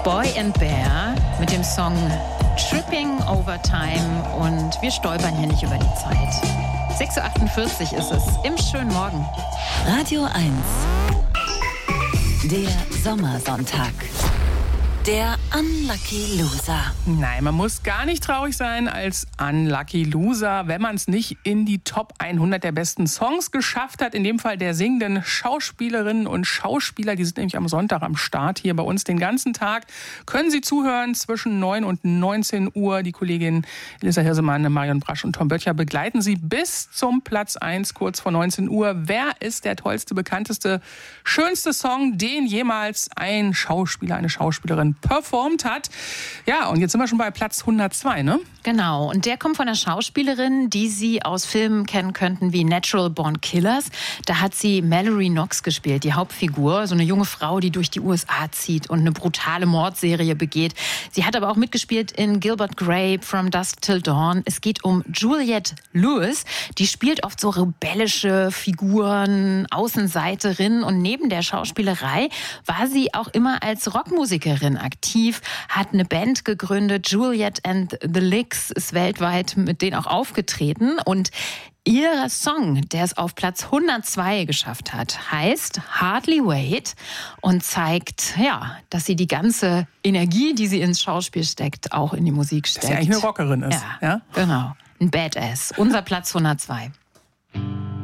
Boy and Bear mit dem Song Tripping Over Time und wir stolpern hier nicht über die Zeit. 6.48 Uhr ist es im schönen Morgen. Radio 1. Der Sommersonntag. Der Unlucky Loser. Nein, man muss gar nicht traurig sein als Unlucky Loser, wenn man es nicht in die Top 100 der besten Songs geschafft hat. In dem Fall der singenden Schauspielerinnen und Schauspieler. Die sind nämlich am Sonntag am Start hier bei uns den ganzen Tag. Können Sie zuhören zwischen 9 und 19 Uhr. Die Kollegin Elisa Hirsemann, Marion Brasch und Tom Böttcher begleiten Sie bis zum Platz 1, kurz vor 19 Uhr. Wer ist der tollste, bekannteste, schönste Song, den jemals ein Schauspieler, eine Schauspielerin performt hat? Ja, und jetzt sind wir schon bei Platz 102, ne? Genau, und der kommt von einer Schauspielerin, die Sie aus Filmen kennen könnten wie Natural Born Killers. Da hat sie Mallory Knox gespielt, die Hauptfigur, so eine junge Frau, die durch die USA zieht und eine brutale Mordserie begeht. Sie hat aber auch mitgespielt in Gilbert Grape, From Dusk Till Dawn. Es geht um Juliette Lewis, die spielt oft so rebellische Figuren, Außenseiterin, und neben der Schauspielerei war sie auch immer als Rockmusikerin aktiv, hat eine Band gegründet, Juliette and the Licks, ist weltweit mit denen auch aufgetreten, und ihr Song, der es auf Platz 102 geschafft hat, heißt Hardly Wait und zeigt, ja, dass sie die ganze Energie, die sie ins Schauspiel steckt, auch in die Musik steckt. Dass sie eigentlich eine Rockerin ist. Ja, genau. Ein Badass. Unser Platz 102.